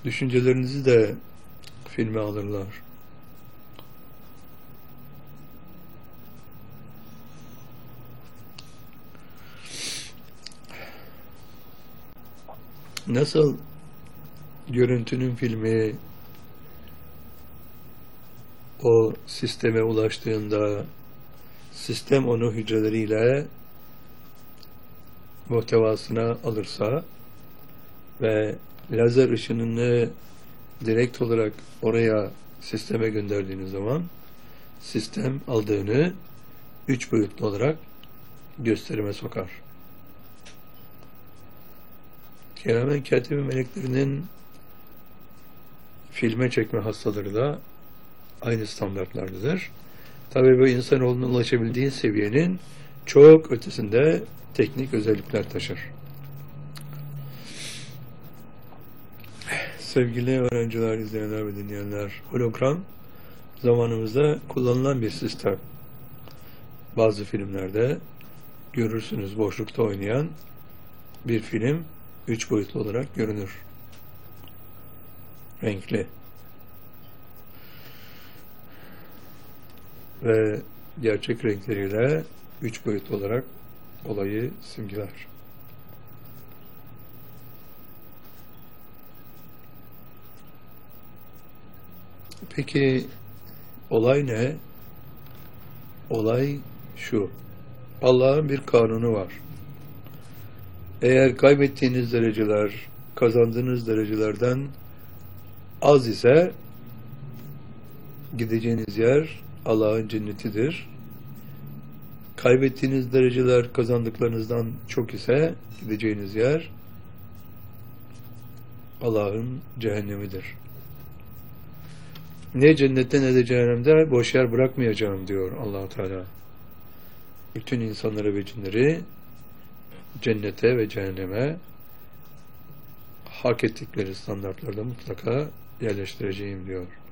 Düşüncelerinizi de filme alırlar. Nasıl görüntünün filmi o sisteme ulaştığında sistem onu hücreleriyle muhtevasına alırsa ve lazer ışınını direkt olarak oraya sisteme gönderdiğiniz zaman sistem aldığını 3 boyutlu olarak gösterime sokar. Keramen katibi meleklerinin filme çekme hastaları da aynı standartlardadır. Tabii bu insanoğlunun ulaşabildiği seviyenin çok ötesinde teknik özellikler taşır. Sevgili öğrenciler, izleyenler ve dinleyenler, hologram zamanımızda kullanılan bir sistem. Bazı filmlerde görürsünüz boşlukta oynayan bir film 3 boyutlu olarak görünür. Renkli. Ve gerçek renkleriyle 3 boyutlu olarak olayı simgeler. Peki olay ne? Olay şu. Allah'ın bir kanunu var. Eğer kaybettiğiniz dereceler kazandığınız derecelerden az ise gideceğiniz yer Allah'ın cennetidir. Kaybettiğiniz dereceler kazandıklarınızdan çok ise gideceğiniz yer Allah'ın cehennemidir. Ne cennette ne de cehennemde boş yer bırakmayacağım diyor Allah-u Teala. Bütün insanları ve cinleri cennete ve cehenneme hak ettikleri standartlarda mutlaka yerleştireceğim diyor.